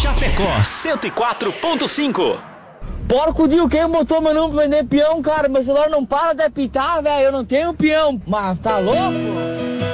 Chapecó 104.5. Porco Dio, quem botou meu número pra vender peão, cara? Meu celular não para de apitar, velho. Eu não tenho peão. Mas tá louco?